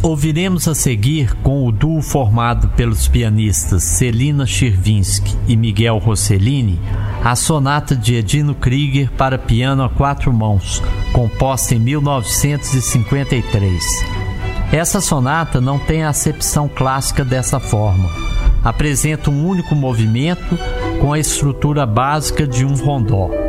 Ouviremos a seguir, com o duo formado pelos pianistas Celina Chirvinsky e Miguel Rossellini, a sonata de Edino Krieger para piano a 4 mãos, composta em 1953. Essa sonata não tem a acepção clássica dessa forma. Apresenta um único movimento com a estrutura básica de um rondó.